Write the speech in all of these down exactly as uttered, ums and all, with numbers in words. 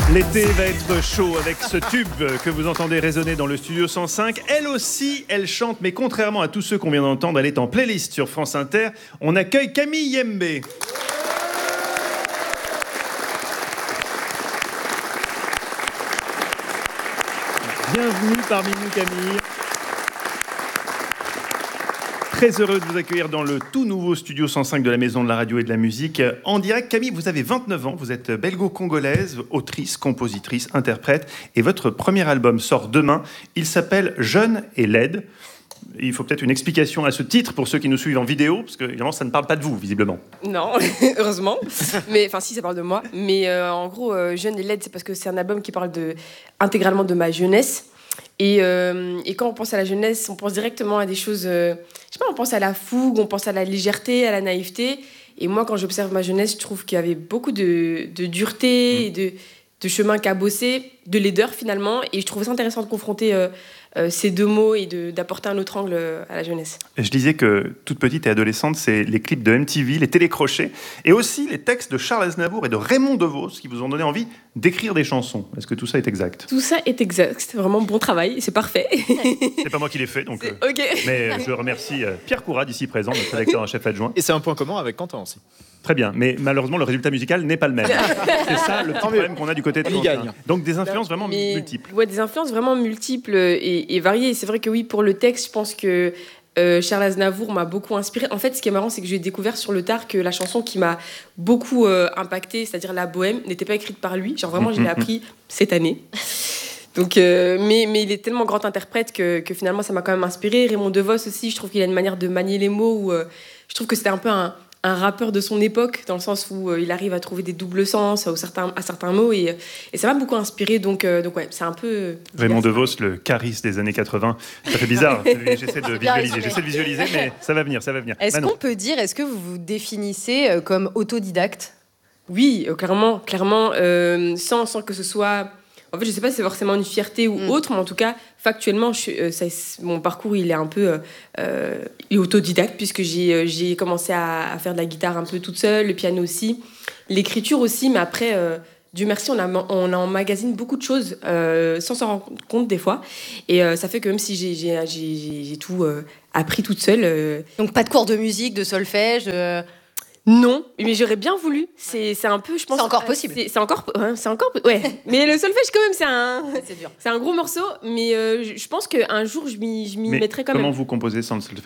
L'été va être chaud avec ce tube que vous entendez résonner dans le studio cent cinq. Elle aussi, elle chante, mais contrairement à tous ceux qu'on vient d'entendre, elle est en playlist sur France Inter. On accueille Camille Yembe. Bienvenue parmi nous, Camille. Très heureux de vous accueillir dans le tout nouveau studio cent cinq de la Maison de la Radio et de la Musique. En direct, Camille, vous avez vingt-neuf ans, vous êtes belgo-congolaise, autrice, compositrice, interprète, et votre premier album sort demain. Il s'appelle Jeune et laide. Il faut peut-être une explication à ce titre pour ceux qui nous suivent en vidéo, parce que évidemment, ça ne parle pas de vous, visiblement. Non, heureusement. Mais enfin, si, ça parle de moi. Mais euh, en gros, euh, Jeune et laide, c'est parce que c'est un album qui parle de, intégralement de ma jeunesse. Et, euh, et quand on pense à la jeunesse, on pense directement à des choses... Euh, je sais pas, on pense à la fougue, on pense à la légèreté, à la naïveté. Et moi, quand j'observe ma jeunesse, je trouve qu'il y avait beaucoup de, de dureté, et de, de chemin cabossé, de laideur finalement. Et je trouve ça intéressant de confronter euh, euh, ces deux mots et de, d'apporter un autre angle à la jeunesse. Je disais que toute petite et adolescente, c'est les clips de M T V, les télécrochets, et aussi les textes de Charles Aznavour et de Raymond DeVos qui vous ont donné envie d'écrire des chansons. Est-ce que tout ça est exact ? Tout ça est exact. C'est vraiment bon travail. C'est parfait. C'est pas moi qui l'ai fait, donc. Euh, okay. Mais je remercie euh, Pierre Courade, ici présent, notre rédacteur en chef adjoint. Et c'est un point commun avec Quentin aussi. Très bien, mais malheureusement, le résultat musical n'est pas le même. C'est ça le petit problème qu'on a du côté de Quentin. Donc des influences vraiment mais, multiples. Ouais, des influences vraiment multiples et, et variées. C'est vrai que oui, pour le texte, je pense que euh, Charles Aznavour m'a beaucoup inspiré. En fait, ce qui est marrant, c'est que j'ai découvert sur le tard que la chanson qui m'a beaucoup euh, impactée, c'est-à-dire La Bohème, n'était pas écrite par lui. Genre vraiment, je l'ai appris cette année. Donc, euh, mais, mais il est tellement grand interprète que, que finalement, ça m'a quand même inspiré. Raymond DeVos aussi, je trouve qu'il a une manière de manier les mots où euh, je trouve que c'était un peu un... un rappeur de son époque, dans le sens où euh, il arrive à trouver des doubles sens à certains, à certains mots, et, et ça m'a beaucoup inspiré, donc, euh, donc ouais, c'est un peu... Raymond DeVos, le Caris des années quatre-vingts, ça fait bizarre, j'essaie de visualiser, j'essaie de visualiser, mais ça va venir, ça va venir. Est-ce Manon. qu'on peut dire, est-ce que vous vous définissez euh, comme autodidacte ? Oui, euh, clairement, clairement, euh, sans, sans que ce soit... En fait, je sais pas si c'est forcément une fierté ou mm. autre, mais en tout cas, factuellement, je, euh, ça, mon parcours, il est un peu euh, autodidacte, puisque j'ai, euh, j'ai commencé à, à faire de la guitare un peu toute seule, le piano aussi, l'écriture aussi, mais après, euh, Dieu merci, on a, on a emmagasine beaucoup de choses, euh, sans s'en rendre compte des fois, et euh, ça fait que même si j'ai, j'ai, j'ai, j'ai tout euh, appris toute seule... Euh... Donc pas de cours de musique, de solfège euh... Non, mais j'aurais bien voulu. C'est, c'est un peu, je pense. C'est encore possible. C'est, c'est encore, ouais, c'est encore, ouais. Mais le solfège, quand même, c'est un, c'est dur. C'est un gros morceau. Mais euh, je pense qu'un jour, je m'y, je m'y mais mettrai quand comment même. Comment vous composez sans le solfège ?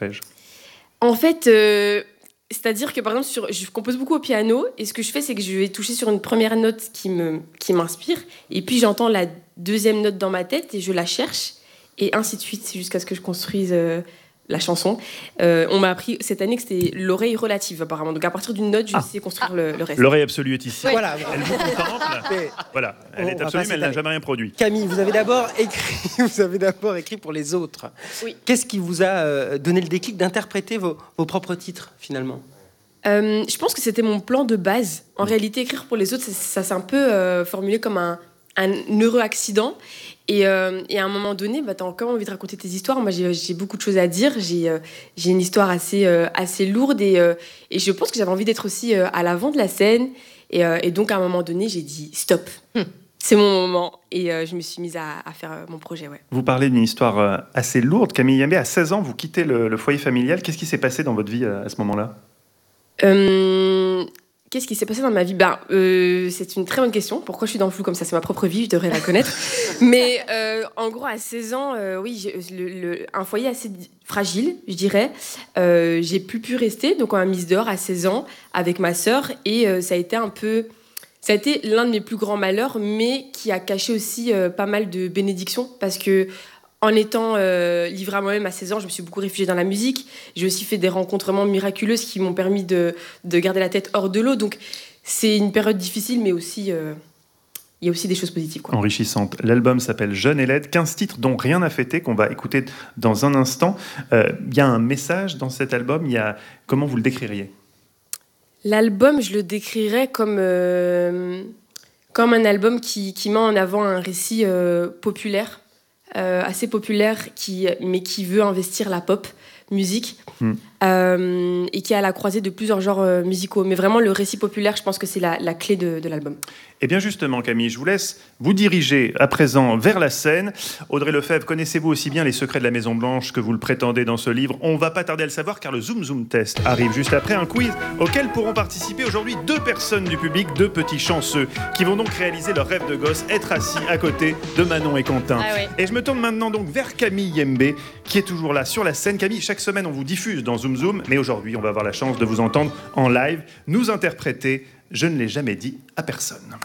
En fait, euh, c'est-à-dire que par exemple, sur, je compose beaucoup au piano, et ce que je fais, c'est que je vais toucher sur une première note qui me, qui m'inspire, et puis j'entends la deuxième note dans ma tête et je la cherche, et ainsi de suite, jusqu'à ce que je construise. Euh, la chanson. Euh, on m'a appris cette année que c'était l'oreille relative, apparemment. Donc, à partir d'une note, je ah. sais construire le, le reste. L'oreille absolue est ici. Ouais. Voilà. Elle vous contemple. Voilà. Elle est absolue, mais elle n'a jamais rien produit. Camille, vous avez d'abord écrit, vous avez d'abord écrit pour les autres. Oui. Qu'est-ce qui vous a euh, donné le déclic d'interpréter vos, vos propres titres, finalement ? euh, Je pense que c'était mon plan de base. En mmh. réalité, écrire pour les autres, ça, ça s'est un peu euh, formulé comme un, un heureux accident. Et, euh, et à un moment donné, bah, t'as quand même envie de raconter tes histoires. Moi, j'ai, j'ai beaucoup de choses à dire. J'ai, euh, j'ai une histoire assez, euh, assez lourde. Et, euh, et je pense que j'avais envie d'être aussi euh, à l'avant de la scène. Et, euh, et donc, à un moment donné, j'ai dit « Stop hum. !» C'est mon moment. Et euh, je me suis mise à, à faire euh, mon projet. Ouais. Vous parlez d'une histoire euh, assez lourde. Camille Yembe, à seize ans, vous quittez le, le foyer familial. Qu'est-ce qui s'est passé dans votre vie euh, à ce moment-là ? euh... Qu'est-ce qui s'est passé dans ma vie ? Ben, euh, c'est une très bonne question. Pourquoi je suis dans le flou comme ça ? C'est ma propre vie, je devrais la connaître. Mais euh, en gros, à seize ans, euh, oui, j'ai le, le, un foyer assez fragile, je dirais. Euh, j'ai plus pu rester, donc on m'a mise dehors à seize ans avec ma sœur. Et euh, ça a été un peu... Ça a été l'un de mes plus grands malheurs, mais qui a caché aussi euh, pas mal de bénédictions. Parce que en étant euh, livrée à moi-même à seize ans, je me suis beaucoup réfugiée dans la musique. J'ai aussi fait des rencontres miraculeuses qui m'ont permis de, de garder la tête hors de l'eau. Donc, c'est une période difficile, mais aussi, euh, il y a aussi des choses positives, quoi. Enrichissantes. L'album s'appelle Jeune et laide, quinze titres dont rien à fêter, qu'on va écouter dans un instant. Euh, il y a un message dans cet album. Il y a... Comment vous le décririez ? L'album, je le décrirais comme, euh, comme un album qui, qui met en avant un récit euh, populaire. Euh, assez populaire, qui, mais qui veut investir la pop musique. Mmh. euh, et qui est à la croisée de plusieurs genres euh, musicaux. Mais vraiment, le récit populaire, je pense que c'est la, la clé de, de l'album. Eh bien justement, Camille, je vous laisse vous diriger à présent vers la scène. Audrey Lefebvre, connaissez-vous aussi bien les secrets de la Maison-Blanche que vous le prétendez dans ce livre? On ne va pas tarder à le savoir car le Zoom Zoom Test arrive juste après un quiz auquel pourront participer aujourd'hui deux personnes du public, deux petits chanceux, qui vont donc réaliser leur rêve de gosse, être assis à côté de Manon et Quentin. Ah ouais. Et je me tourne maintenant donc vers Camille Yembe, qui est toujours là sur la scène. Camille, chaque semaine on vous diffuse dans Zoom Zoom, mais aujourd'hui on va avoir la chance de vous entendre en live, nous interpréter « Je ne l'ai jamais dit à personne ».